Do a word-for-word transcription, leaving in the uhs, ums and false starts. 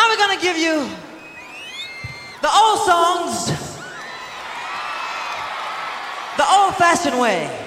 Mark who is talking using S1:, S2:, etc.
S1: Now we're gonna give you the old songs the old-fashioned way.